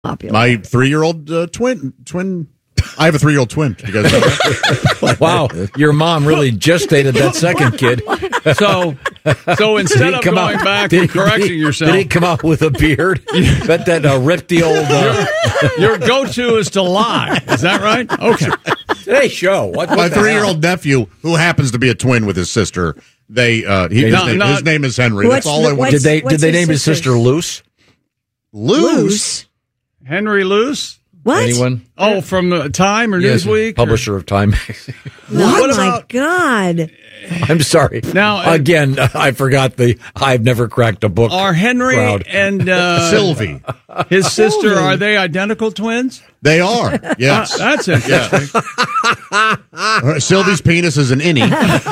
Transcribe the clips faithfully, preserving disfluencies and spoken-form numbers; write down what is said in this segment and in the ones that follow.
popular. My three-year-old uh, twin, twin. I have a three-year-old twin. You guys know that? Wow, your mom really gestated that second kid. So, so instead of going out, back did, and correcting did he, yourself, did he come out with a beard? Bet that uh, ripped the old. Uh, your, your go-to is to lie. Is that right? Okay. Today's show. What, what My the three-year-old nephew, who happens to be a twin with his sister, they uh, he, his, Not- name, not- his name is Henry. What's That's all the- I want. what's- Did they did they his name his sister's? sister Luce? Loose. Henry Luce? What? Anyone? Oh, from uh, Time or Yes, Newsweek? publisher of Time magazine. Oh, What my about- God. I'm sorry. Now, uh, again, I forgot the. I've never cracked a book. Are Henry crowd. and uh, Sylvie. his sister, Sylvie. are they identical twins? They are. Yes. Uh, that's interesting. Uh, Sylvie's penis is an innie.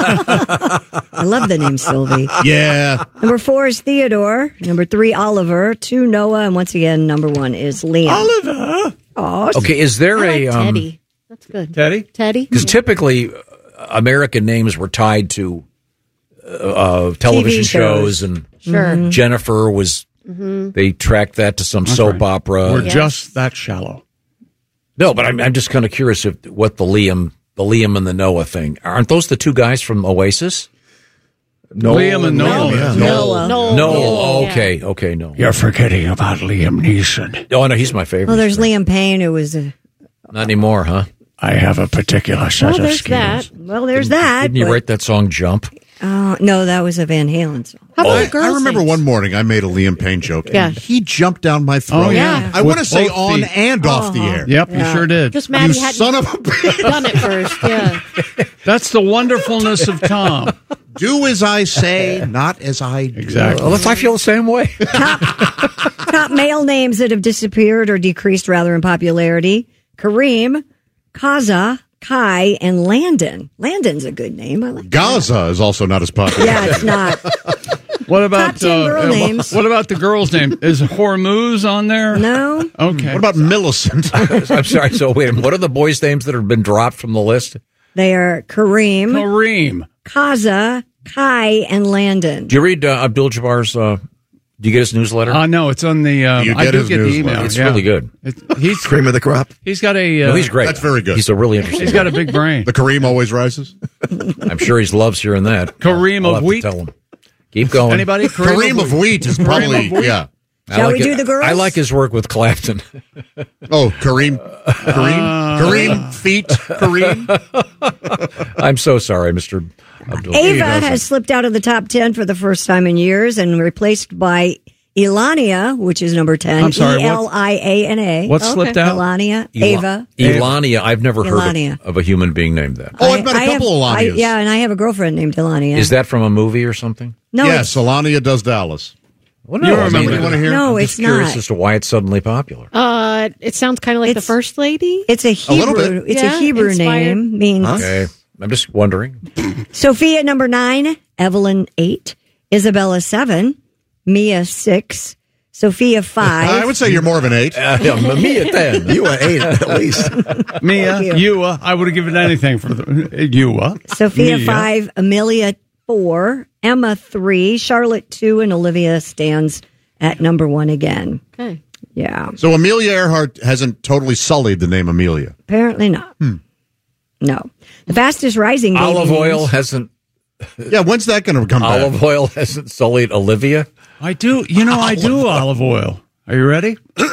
I love the name Sylvie. Yeah. Number four is Theodore. Number three, Oliver. Two, Noah. And once again, number one is Liam. Oliver. Oh, Okay, is there I like a um, Teddy. That's good. Teddy? Teddy. Because typically, uh, American names were tied to uh, uh, television T V shows. shows, and Sure. Jennifer was. They tracked that to some soap opera. We're Yes. just that shallow. No, but I'm, I'm just kind of curious if what the Liam, the Liam and the Noah thing. Aren't those the two guys from Oasis? No, Liam and Noah. Yeah. Noah. No. No, Yeah. okay, okay, no. You're forgetting about Liam Neeson. Oh no, he's my favorite. well, there's Liam Payne, who was. A, Not anymore, huh? I have a particular set Well, of there's skills. that. well, there's that. Didn't you but- write that song "Jump"? Uh, no, that was a Van Halen song. How about I, the girls? I remember names? one morning I made a Liam Payne joke, and Yeah. he jumped down my throat. Oh, yeah. I With want to say both on feet. and off the air. Yep, Yeah. you sure did. Just You Maddie hadn't son of a bitch. done it first. Yeah. That's the wonderfulness of Tom. Do as I say, not as I do. Exactly. Well, I feel the same way. Top male names that have disappeared or decreased rather in popularity: Kareem, Kaza, Kai, and Landon. Landon's a good name. I like. Gaza is also not as popular. Yeah, it's not. What about Top ten girl uh, names. What about the girl's name? Is Hormuz on there? No. Okay. What about Millicent? I'm sorry. So wait, a minute. What are the boys' names that have been dropped from the list? They are Kareem, Kareem? Kaza, Kai, and Landon. Do you read uh, Abdul Jabbar's? Uh, do you get his newsletter? Uh, no, it's on the. Uh, You I get do his get the newsletter. email. it's yeah. really good. It, he's Cream of the crop. he's got a. Uh, No, he's great. That's very good. He's a really interesting. He's got a big brain. The Kareem always rises. I'm sure he loves hearing that. Kareem I'll of have to wheat? Tell him. Keep going. Anybody? Kareem of wheat is probably, of wheat? yeah. I Shall like we do it- the girls? I like his work with Clapton. Oh, Kareem. Kareem? Kareem? Feet? Kareem? I'm so sorry, Mister Abdul. Ava has slipped out of the top ten for the first time in years and replaced by Elania, which is number ten. I'm sorry, E what- L I A N A. What slipped out? Elania. Ela- Ava. Elania. I've never heard Elania. of, of a human being named that. Oh, I've met a I couple have, of I, Elanias. yeah, and I have a girlfriend named Elania. Is that from a movie or something? no, yes, Elania does Dallas. Well, You I remember- mean, You want to hear? no, I'm it's just curious not. as to why it's suddenly popular. Uh, it sounds kind of like the It's- first lady. It's a little Hebrew. bit. It's Yeah, a Hebrew inspired. name. Means Okay, I'm just wondering. Sophia number nine, Evelyn eight, Isabella seven, Mia six, Sophia five. I would say you're more of an eight. Uh, yeah, me at ten. You were eight at least. Mia, you. Ewa. I would have given anything for the Ewa. Sophia Mia. five, Amelia four, Emma three, Charlotte two, and Olivia stands at number one again. Okay. Yeah, So Amelia Earhart hasn't totally sullied the name Amelia. apparently not. No, the fastest rising baby Olive oil names- hasn't. Yeah, when's that going to come back? Olive oil hasn't sullied Olivia. I do. You know, I do olive oil. Are you ready?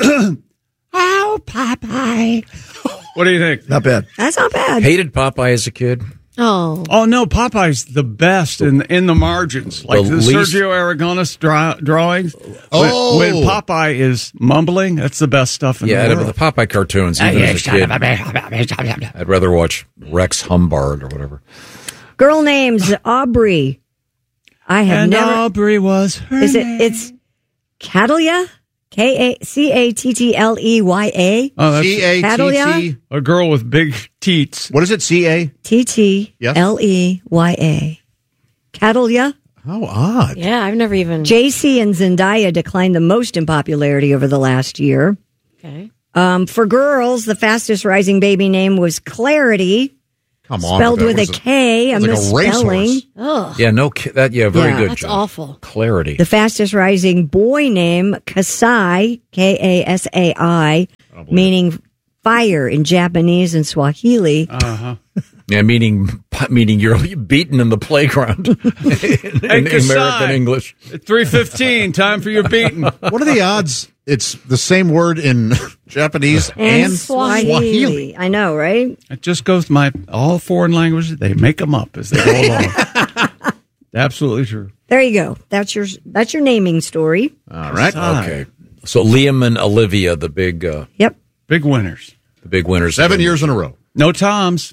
Oh, Popeye. What do you think? Not bad. That's not bad. Hated Popeye as a kid. Oh. Oh no, Popeye's the best in in the margins, like The the, least- Sergio Aragonés draw, drawings. Oh. when, when Popeye is mumbling, that's the best stuff in Yeah, the the, world. the Popeye cartoons. Even as a kid, I'd rather watch Rex Humbard or whatever. Girl names Aubrey. I have And never. Aubrey was her Is it? name. It's Catalia. K A C A T T L E Y A. Oh, that's C A T T. Catalia? a girl with big teats. What is it? C A? T T L E Y A. Catalia. How odd. Yeah, I've never even. J C and Zendaya declined the most in popularity over the last year. Okay. Um, for girls, the fastest rising baby name was Clarity. Come on. Spelled that. with What a is it? K, a It's like a misspelling. racehorse. Ugh. Yeah, no, ki- that yeah, very Yeah. good. That's John. awful. Clarity. The fastest rising boy name, Kasai, K A S A I, meaning fire in Japanese and Swahili. Uh-huh. Yeah, meaning meaning you're beaten in the playground in, in Kasai. American English. three fifteen, time for your beating. What are the odds it's the same word in Japanese and, Swahili? I know, right? It just goes to my all foreign languages. They make them up as they go along. Absolutely true. There you go. That's your that's your naming story. All right. Okay, so Liam and Olivia, the big uh, Yep. Big winners. the big winners. Seven years in a row. No Toms.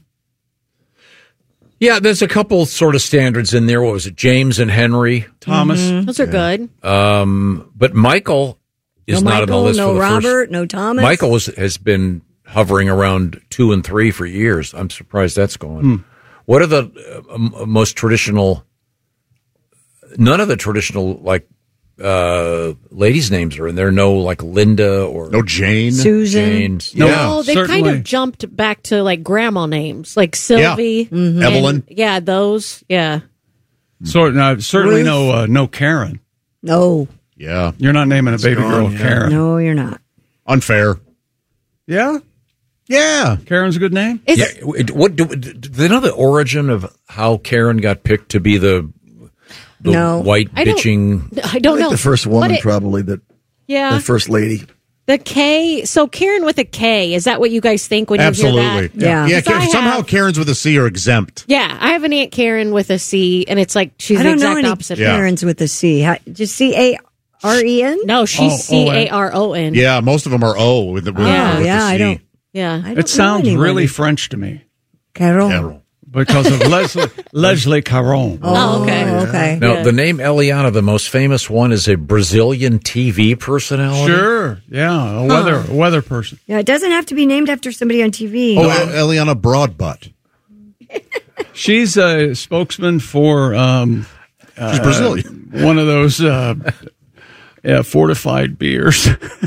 Yeah, there's a couple sort of standards in there. What was it, James and Henry? Thomas. Those are good. Um, but Michael is no not Michael, on the list no for the Robert, first. no Thomas. Michael was, has been hovering around two and three for years. I'm surprised that's going. Hmm. What are the uh, m- most traditional? None of the traditional like uh, ladies' names are in there. No, like Linda or No Jane. Susan. James. No. Yeah. Oh, they kind certainly. of jumped back to like grandma names, like Sylvie, Mm-hmm. and- Evelyn. Yeah, those. Yeah. So, no, certainly Ruth. no uh, no Karen. No, Yeah. You're not naming a baby girl Karen. no, you're not. Unfair. Yeah? Yeah. Karen's a good name? Is Yeah, it- what do, do they know the origin of how Karen got picked to be the, the No. white I don't- bitching? I don't know. The first woman, But it- probably, that Yeah. the first lady. The K. So Karen with a K. Is that what you guys think when you Absolutely. hear that? Yeah. Yeah. Because I Somehow have- Karens with a C are exempt. Yeah, I have an Aunt Karen with a C, and it's like she's I the don't know exact any opposite. Yeah. Karens with a C. How, just C A R E N? No, she's Oh, C A R O N. Yeah. Most of them are O with the, with, Yeah. with yeah, the C. I don't. Yeah. I don't It sounds know anybody. really French to me Carol. Carol. because of Leslie Leslie Caron. Oh, okay. Oh, okay. Now, Yeah. the name Eliana, the most famous one, is a Brazilian T V personality. Sure. Yeah. A weather a weather person. Yeah, it doesn't have to be named after somebody on T V. Oh, El- Eliana Broadbutt. She's a spokesman for um, She's Brazilian. one of those uh, yeah, fortified beers.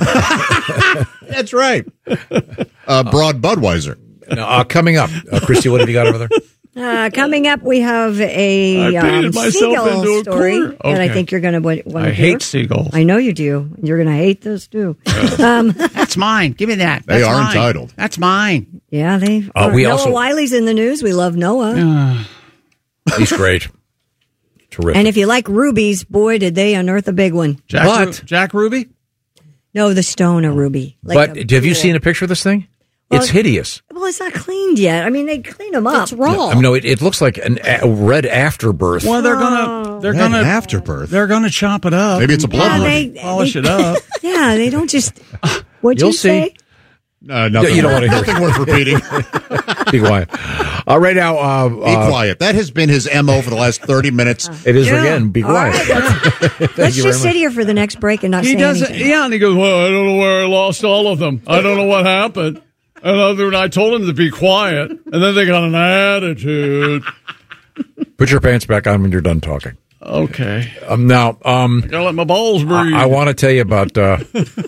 That's right. Uh, Broad Budweiser. Now, uh, coming up, uh, Christy, what have you got over there? Uh, coming up, we have a I painted um, myself seagull into a story corner. that I Okay. think you're going to want to I hear. hate seagulls. I know you do. You're going to hate this too. Um, That's mine. Give me that. They are entitled. That's mine. yeah, they. Uh, are. we Noah also- Wiley's in the news. We love Noah. He's great. Terrific. And if you like rubies, boy, did they unearth a big one. Jack, But- Ru- Jack Ruby? No, the stone of ruby. Like but a have you pool. seen a picture of this thing? Well, It's hideous. Well, it's not cleaned yet. I mean, they clean them up. It's raw. I mean, no, it, it looks like an, a red afterbirth. Well, they're gonna they're Red gonna afterbirth. There gonna chop it up. Maybe it's a blood Yeah, money. they- polish they- it up. Yeah, they don't just. What'd You'll you say? see. Uh, nothing, You don't wanna hear it. nothing worth repeating. Be quiet. Uh, right now, uh, Be uh, quiet. That has been his M O for the last thirty minutes. it is Yeah. again. Be All quiet. right, let's let's you very just sit here for the next break and not He say doesn't. anything. Yeah, and he goes, "Well, I don't know where I lost all of them. I don't know what happened." And other than I told him to be quiet, and then they got an attitude. Put your pants back on when you're done talking. Okay, Um, now, um, gotta let my balls breathe. I, I want to tell you about uh,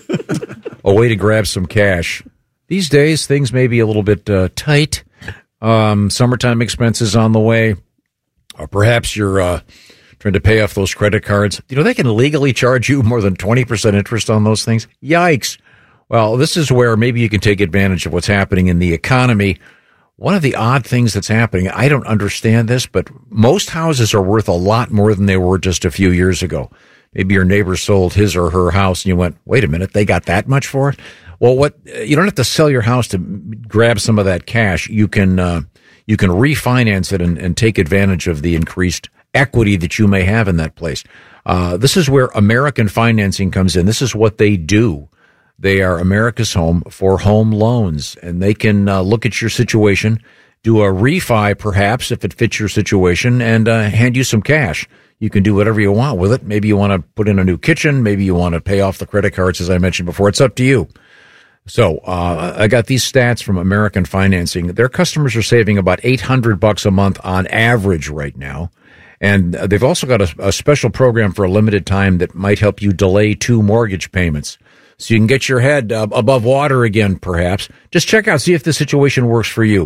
a way to grab some cash. These days, things may be a little bit uh, tight. Um, summertime expenses on the way, or perhaps you're uh, trying to pay off those credit cards. You know, they can legally charge you more than twenty percent interest on those things. Yikes. Well, this is where maybe you can take advantage of what's happening in the economy. One of the odd things that's happening, I don't understand this, but most houses are worth a lot more than they were just a few years ago. Maybe your neighbor sold his or her house and you went, wait a minute, they got that much for it? Well, what, you don't have to sell your house to grab some of that cash. You can, uh, you can refinance it and, and take advantage of the increased equity that you may have in that place. Uh, this is where American Financing comes in. This is what they do. They are America's home for home loans, and they can uh, look at your situation, do a refi perhaps if it fits your situation, and uh, hand you some cash. You can do whatever you want with it. Maybe you want to put in a new kitchen. Maybe you want to pay off the credit cards, as I mentioned before. It's up to you. So uh, I got these stats from American Financing. Their customers are saving about eight hundred bucks a month on average right now. And they've also got a, a special program for a limited time that might help you delay two mortgage payments. So you can get your head uh, above water again, perhaps. Just check out, see if the situation works for you.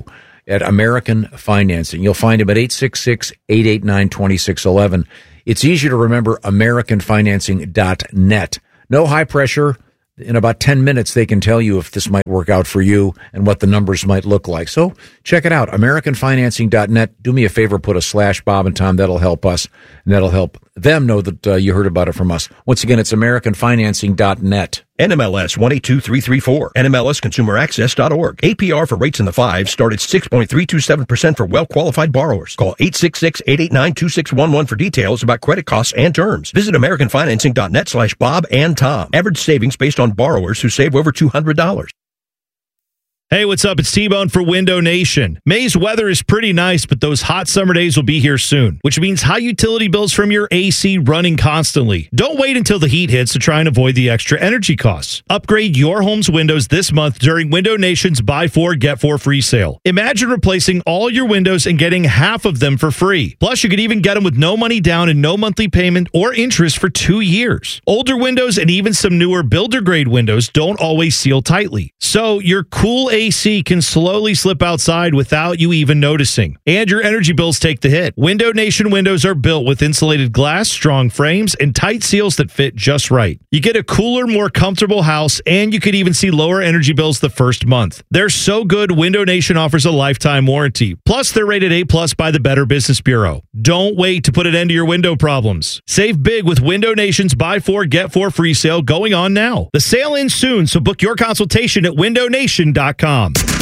at American Financing. You'll find him at eight six six, eight eight nine, two six one one. It's easy to remember, american financing dot net. No high pressure. In about ten minutes, they can tell you if this might work out for you and what the numbers might look like. So check it out, american financing dot net. Do me a favor, put a slash Bob and Tom. That'll help us, and that'll help them know that uh, you heard about it from us. Once again, it's american financing dot net. N M L S one eight two three three four, N M L S consumer access dot org. A P R for rates in the fives start at six point three two seven percent for well-qualified borrowers. Call eight six six, eight eight nine, two six one one for details about credit costs and terms. Visit american financing dot net slash Bob and Tom. Average savings based on borrowers who save over two hundred dollars. Hey, what's up? It's T-Bone for Window Nation. May's weather is pretty nice, but those hot summer days will be here soon, which means high utility bills from your A C running constantly. Don't wait until the heat hits to try and avoid the extra energy costs. Upgrade your home's windows this month during Window Nation's Buy Four, Get Four free sale. Imagine replacing all your windows and getting half of them for free. Plus, you could even get them with no money down and no monthly payment or interest for two years. Older windows and even some newer builder-grade windows don't always seal tightly. So your cool A C can slowly slip outside without you even noticing. And your energy bills take the hit. Window Nation windows are built with insulated glass, strong frames, and tight seals that fit just right. You get a cooler, more comfortable house, and you could even see lower energy bills the first month. They're so good, Window Nation offers a lifetime warranty. Plus, they're rated A plus by the Better Business Bureau. Don't wait to put an end to your window problems. Save big with Window Nation's Buy Four, Get Four free sale going on now. The sale ends soon, so book your consultation at window nation dot com.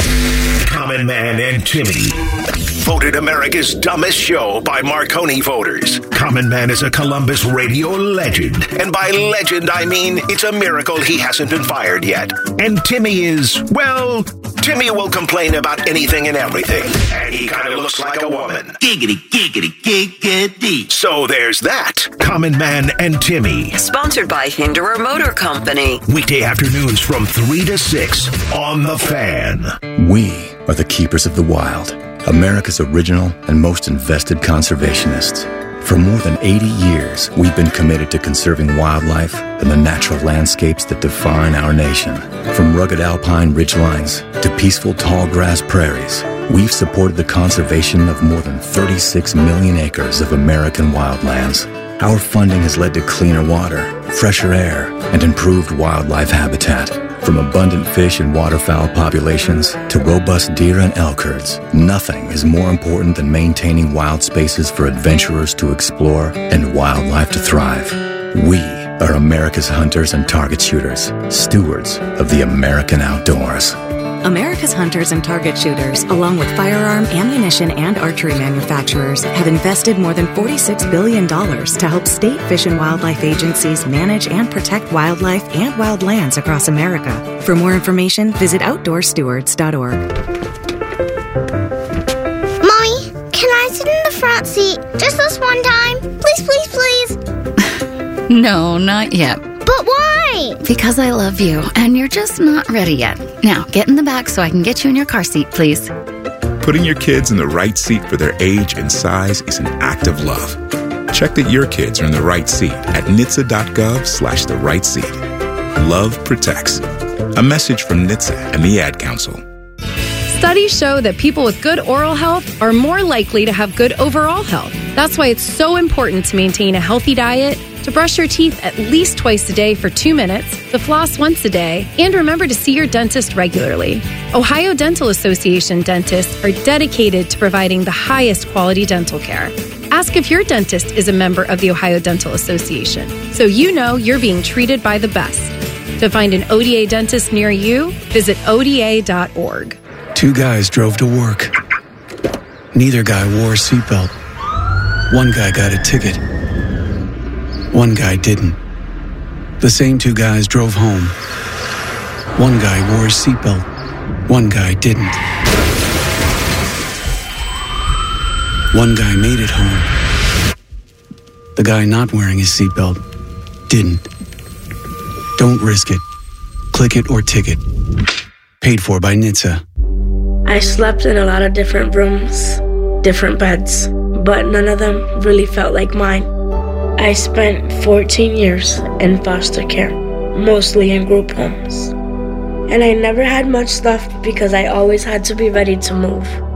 Common Man and Timmy. Voted America's dumbest show by Marconi voters. Common Man is a Columbus radio legend. And by legend, I mean it's a miracle he hasn't been fired yet. And Timmy is, well, Timmy will complain about anything and everything. And he kind of looks like a woman. Giggity, giggity, giggity. So there's that. Common Man and Timmy. Sponsored by Hinderer Motor Company. Weekday afternoons from three to six on The Fan. We are the keepers of the wild, America's original and most invested conservationists. For more than eighty years, we've been committed to conserving wildlife and the natural landscapes that define our nation. From rugged alpine ridgelines to peaceful tall grass prairies, we've supported the conservation of more than thirty-six million acres of American wildlands. Our funding has led to cleaner water, fresher air, and improved wildlife habitat. From abundant fish and waterfowl populations to robust deer and elk herds, nothing is more important than maintaining wild spaces for adventurers to explore and wildlife to thrive. We are America's hunters and target shooters, stewards of the American outdoors. America's hunters and target shooters, along with firearm, ammunition, and archery manufacturers, have invested more than forty-six billion dollars to help state fish and wildlife agencies manage and protect wildlife and wildlands across America. For more information, visit outdoor stewards dot org. Mommy, can I sit in the front seat just this one time? Please, please, please. No, not yet. But why? Because I love you, and you're just not ready yet. Now, get in the back so I can get you in your car seat, please. Putting your kids in the right seat for their age and size is an act of love. Check that your kids are in the right seat at N H T S A dot gov slash the right seat. Love protects. A message from N H T S A and the Ad Council. Studies show that people with good oral health are more likely to have good overall health. That's why it's so important to maintain a healthy diet, to brush your teeth at least twice a day for two minutes, to floss once a day, and remember to see your dentist regularly. Ohio Dental Association dentists are dedicated to providing the highest quality dental care. Ask if your dentist is a member of the Ohio Dental Association, so you know you're being treated by the best. To find an O D A dentist near you, visit O D A dot org. Two guys drove to work. Neither guy wore a seatbelt. One guy got a ticket. One guy didn't. The same two guys drove home. One guy wore a seatbelt. One guy didn't. One guy made it home. The guy not wearing his seatbelt didn't. Don't risk it. Click it or ticket. Paid for by N H T S A. I slept in a lot of different rooms, different beds, but none of them really felt like mine. I spent fourteen years in foster care, mostly in group homes. And I never had much stuff because I always had to be ready to move.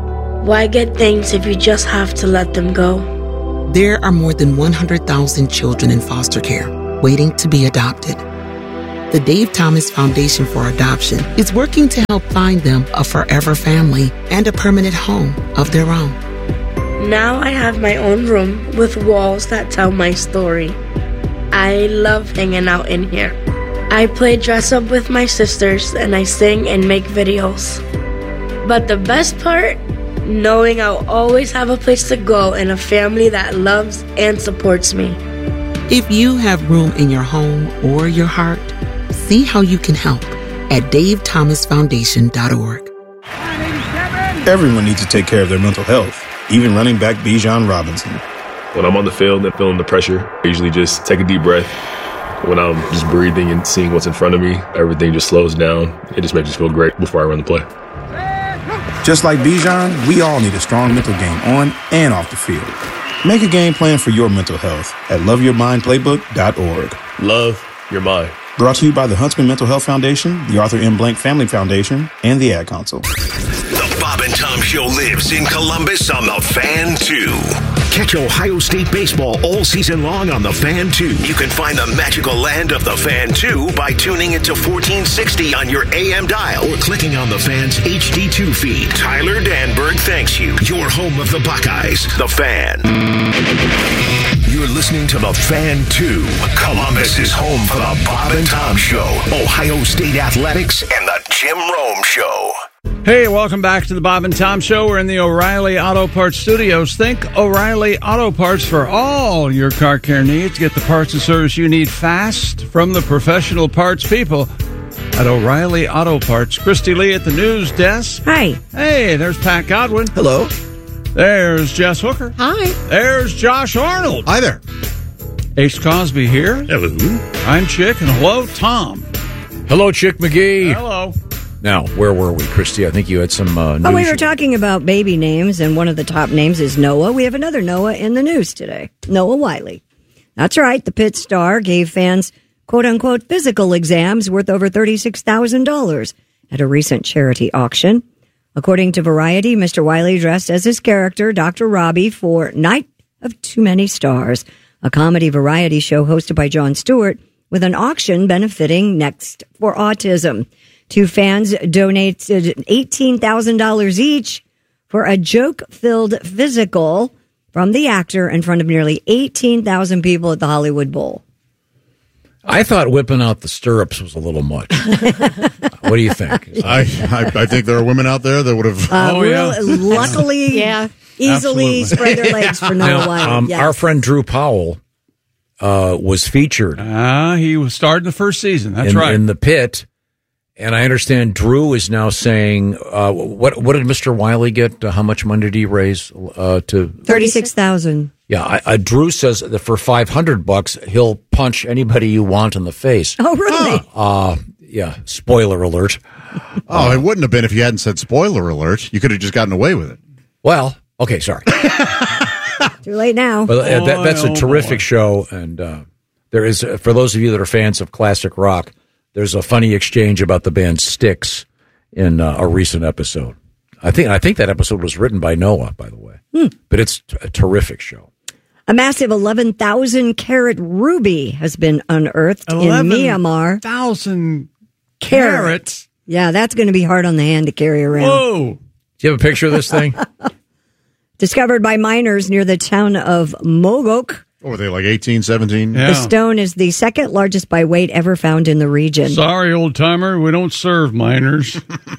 Why get things if you just have to let them go? There are more than one hundred thousand children in foster care waiting to be adopted. The Dave Thomas Foundation for Adoption is working to help find them a forever family and a permanent home of their own. Now I have my own room with walls that tell my story. I love hanging out in here. I play dress up with my sisters and I sing and make videos. But the best part? Knowing I'll always have a place to go and a family that loves and supports me. If you have room in your home or your heart, see how you can help at dave thomas foundation dot org. Everyone needs to take care of their mental health, even running back Bijan Robinson. When I'm on the field and feeling the pressure, I usually just take a deep breath. When I'm just breathing and seeing what's in front of me, everything just slows down. It just makes me feel great before I run the play. Just like Bijan, we all need a strong mental game on and off the field. Make a game plan for your mental health at love your mind playbook dot org. Love your mind. Brought to you by the Huntsman Mental Health Foundation, the Arthur M. Blank Family Foundation, and the Ad Council. The Bob and Tom Show lives in Columbus on The Fan two. Catch Ohio State baseball all season long on The Fan two. You can find the magical land of The Fan two by tuning into fourteen sixty on your A M dial or clicking on The Fan's H D two feed. Tyler Danberg thanks you. Your home of the Buckeyes, The Fan. You're listening to The Fan two. Columbus is home for the Bob and Tom Show, Ohio State Athletics, and the Jim Rome Show. Hey, welcome back to the Bob and Tom Show. We're in the O'Reilly Auto Parts Studios. Think O'Reilly Auto Parts for all your car care needs. Get the parts and service you need fast from the professional parts people at O'Reilly Auto Parts. Christy Lee at the news desk. Hi. Hey, there's Pat Godwin. Hello. There's Jess Hooker. Hi. There's Josh Arnold. Hi there. Ace Cosby here. Hello. I'm Chick, and hello, Tom. Hello, Chick McGee. Hello. Now, where were we, Christy? I think you had some uh, news. Oh, we were talking about baby names, and one of the top names is Noah. We have another Noah in the news today, Noah Wiley. That's right. The Pitt Star gave fans, quote-unquote, physical exams worth over thirty-six thousand dollars at a recent charity auction. According to Variety, Mister Wiley dressed as his character, Doctor Robbie, for Night of Too Many Stars, a comedy variety show hosted by Jon Stewart, with an auction benefiting Next for Autism. Two fans donated eighteen thousand dollars each for a joke-filled physical from the actor in front of nearly eighteen thousand people at the Hollywood Bowl. I thought whipping out the stirrups was a little much. What do you think? I, I I think there are women out there that would have. Uh, oh, yeah. Real, luckily, yeah. easily Absolutely. spread their legs for Noah Now, Wiley. um, Yes. Our friend Drew Powell uh, was featured. Ah, uh, he was starting the first season. That's in, right. in the pit. And I understand Drew is now saying, uh, what what did Mister Wiley get? Uh, how much money did he raise uh, to? thirty-six thousand. Yeah, I, I, Drew says that for five hundred bucks, he'll punch anybody you want in the face. Oh, really? Uh, yeah, spoiler alert. Oh, it wouldn't have been if you hadn't said spoiler alert. You could have just gotten away with it. Well, okay, sorry. Too late now. But uh, that, that's a Oh, terrific boy. show. And uh, there is, uh, for those of you that are fans of classic rock, there's a funny exchange about the band Styx in uh, a recent episode. I think I think that episode was written by Noah, by the way. Hmm. But it's a terrific show. A massive eleven thousand carat ruby has been unearthed in Myanmar. Thousand Carat. carats. Yeah, that's going to be hard on the hand to carry around. Whoa. Do you have a picture of this thing? Discovered by miners near the town of Mogok. What were they, like eighteen, seventeen? The stone is the second largest by weight ever found in the region. Sorry, old timer, we don't serve miners.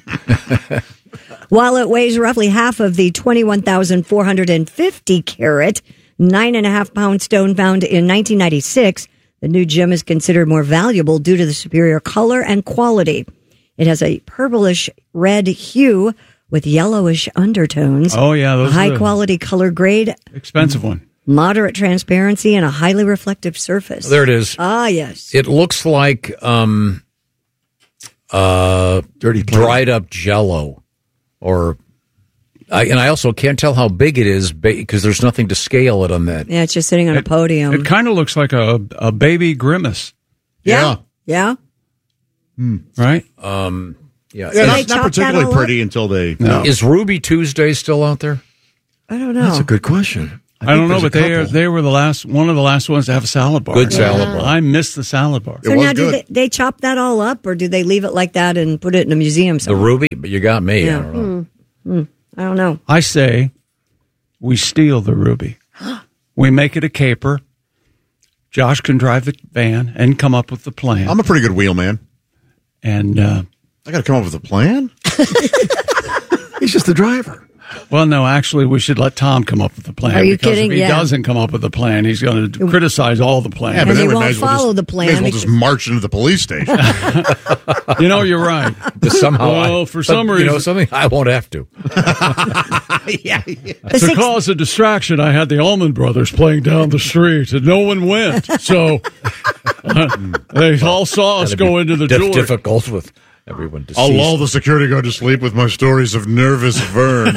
While it weighs roughly half of the twenty-one thousand four hundred fifty carat, nine and a half pound stone found in nineteen ninety-six, the new gem is considered more valuable due to the superior color and quality. It has a purplish red hue with yellowish undertones. Oh, yeah. Those a high are the quality color grade. expensive one. Moderate transparency and a highly reflective surface. There it is. Ah, yes. It looks like um, uh, dirty dried up Jello, or I, and I also can't tell how big it is because there's nothing to scale it on that. Yeah, it's just sitting on a podium. It kind of looks like a, a baby grimace. Yeah. Yeah. Right? Um, Yeah, Yeah, they not, chop not that particularly all pretty until they. No. Is Ruby Tuesday still out there? I don't know. That's a good question. I, I don't know, think but there's a they are, couple. they were the last one of the last ones to have a salad bar. Good salad bar. I missed the salad bar. So now, do they, they chop that all up, or do they leave it like that and put it in a museum The somewhere? Ruby, but you got me. Yeah. I don't know. Hmm. Hmm. I don't know. I say we steal the Ruby. We make it a caper. Josh can drive the van and come up with the plan. I'm a pretty good wheelman. And uh, I got to come up with a plan? He's just the driver. Well, no, actually, we should let Tom come up with the plan. Are you because kidding? If he Yeah. doesn't come up with the plan, he's going to criticize all the plans. Yeah, but And then they we won't may as well follow just, the plan May as well just because- march into the police station. You know, you're right. But somehow, Well, I, for but, some you reason, know something, I won't have to. yeah, yeah. The to six- cause a distraction, I had the Allman Brothers playing down the street, and no one went. So uh, they all saw us That'd go be into the diff- door. difficult with everyone deceased. I'll lull the security guard to sleep with my stories of nervous Vern.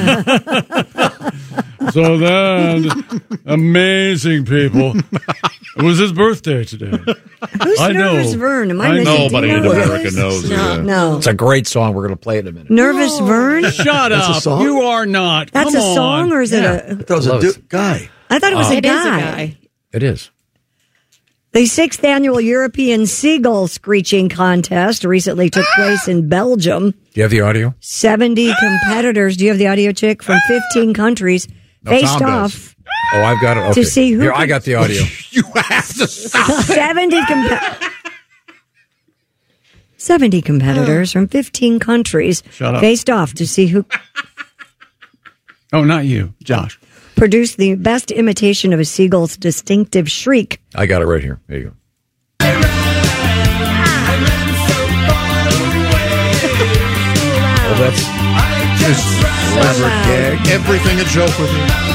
So then, amazing people. It was his birthday today. Who's I know. Nervous Vern? Am I, I missing? know. Do you Nobody know in who that America is? knows who No. that- no. It's a great song. We're going to play it in a minute. Nervous Vern? Shut That's a up. song? You are not. That's Come a song, on. or is it Yeah. a? That was a Love du- it. guy. I thought it was Uh, a It is guy. a guy. It is. The sixth annual European Seagull Screeching Contest recently took place in Belgium. Do you have the audio? seventy competitors. Do you have the audio, chick? From fifteen countries No, faced Tom off. does. Oh, I've got it. Okay. To see who Here, can- I got the audio. You have to stop. seventy compe- seventy competitors from fifteen countries Shut up. faced off to see who Oh, not you, Josh. produced the best imitation of a seagull's distinctive shriek. I got it right here. There you go. Oh, that's Just elaborate gag. Everything a joke with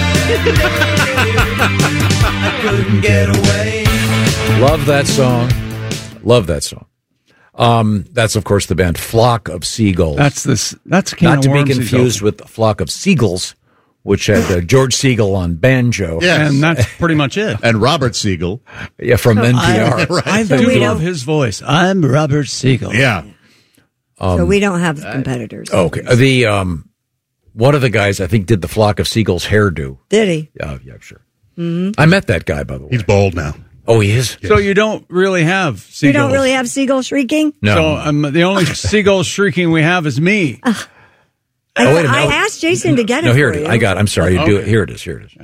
you. love that song. Love that song. Um, that's of course the band Flock of Seagulls. That's this. That's a can not of to be worms he's confused opened. with Flock of Seagulls, which had uh, George Siegel on banjo. Yes. And that's pretty much it. And Robert Siegel. Yeah, from N P R. I, I So do we love don't- his voice. I'm Robert Siegel. Yeah. Um, so we don't have the competitors. Okay. The um, one of the guys I think did the Flock of Seagulls hairdo. Did he? Yeah, yeah, sure. Mm-hmm. I met that guy, by the way. He's bald now. Oh, he is. So you don't really have seagulls. You don't really have seagull shrieking? No. So um, the only seagull shrieking we have is me. I, Oh, wait a minute. I asked Jason to get it No, here for it is. you. I got it. I'm sorry. You do it. Okay. Here it is. Here it is.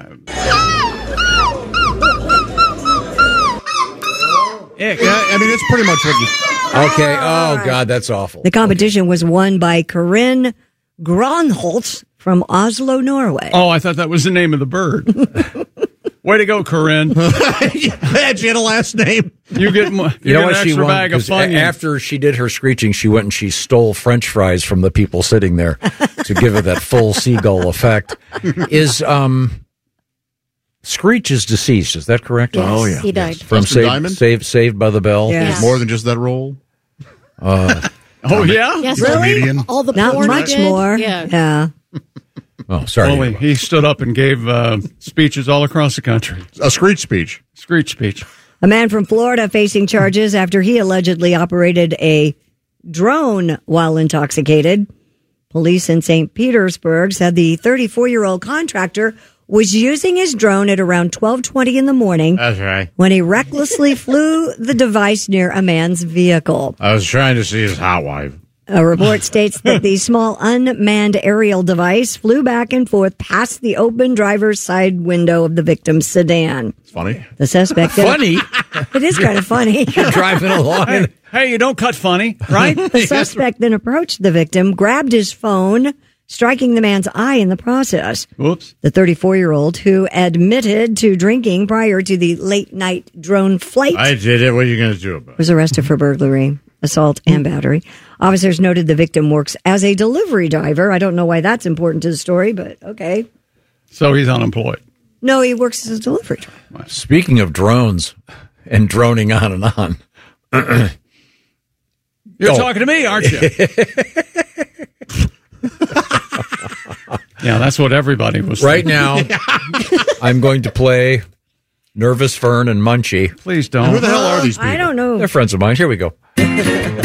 Yeah, I mean, it's pretty much what you. Okay. Oh, God, that's awful. The competition was won by Corinne Gronholtz from Oslo, Norway. Oh, I thought that was the name of the bird. Way to go, Corinne. Had she had a last name? You get, mo- you You know get what an she extra won? bag of 'Cause a- Funyuns. after she did her screeching, she went and she stole French fries from the people sitting there to give it that full seagull effect. Is um, Screech is deceased? Is that correct? Yes, Oh, yeah. he died. From Dustin Saved, Diamond? Saved, Saved by the Bell. Yes. More than just that role. Uh, Oh, yeah? Yes, Really? Comedian? all the Not porn he much did. more. Yeah. Yeah. oh, sorry. Well, he, he stood up and gave uh, speeches all across the country. A screech speech. Screech speech. A man from Florida facing charges after he allegedly operated a drone while intoxicated. Police in Saint Petersburg said the thirty-four-year-old contractor was using his drone at around twelve twenty in the morning That's right. when he recklessly flew the device near a man's vehicle. I was trying to see his hot wife. A report states that the small unmanned aerial device flew back and forth past the open driver's side window of the victim's sedan. It's funny. The suspect... Funny? It is kind of funny. You're driving along. Hey, hey, you don't cut funny, right? The suspect then approached the victim, grabbed his phone, striking the man's eye in the process. Whoops. The thirty-four-year-old, who admitted to drinking prior to the late-night drone flight, I did it. What are you going to do about it? was arrested for burglary, assault, and battery. Officers noted the victim works as a delivery driver. I don't know why that's important to the story, but okay. So he's unemployed. No, he works as a delivery driver. Speaking of drones and droning on and on. You're Oh. talking to me, aren't you? Yeah, that's what everybody was Right thinking. now, I'm going to play Nervous Fern and Munchie. Please don't. Who the hell are these people? I don't know. They're friends of mine. Here we go.